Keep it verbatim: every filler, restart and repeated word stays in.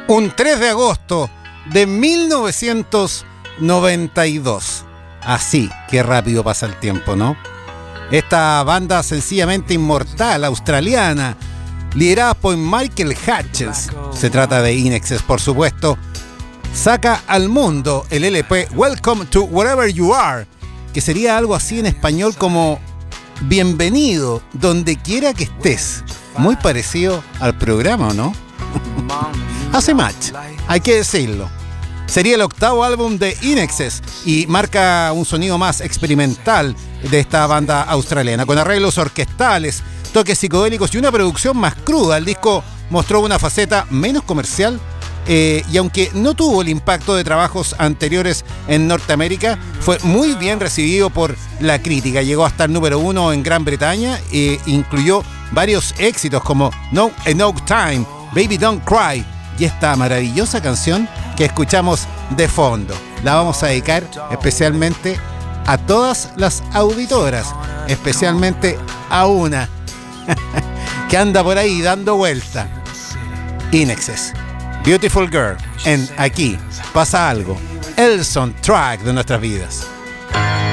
Un tres de agosto de mil novecientos noventa y dos. Así, qué rápido pasa el tiempo, ¿no? Esta banda sencillamente inmortal australiana, liderada por Michael Hutchence, se trata de Inexes, por supuesto, saca al mundo el L P Welcome to Wherever You Are, que sería algo así en español como bienvenido donde quiera que estés. Muy parecido al programa, ¿o no? Hace match, hay que decirlo. Sería el octavo álbum de Inexes y marca un sonido más experimental de esta banda australiana, con arreglos orquestales, toques psicodélicos y una producción más cruda. El disco mostró una faceta menos comercial eh, y aunque no tuvo el impacto de trabajos anteriores en Norteamérica, fue muy bien recibido por la crítica. Llegó hasta el número uno en Gran Bretaña e incluyó varios éxitos como No Enough Time, Baby Don't Cry y esta maravillosa canción que escuchamos de fondo. La vamos a dedicar especialmente a todas las auditoras, especialmente a una que anda por ahí dando vuelta. Inexes, Beautiful Girl, en Aquí Pasa Algo, el soundtrack de nuestras vidas.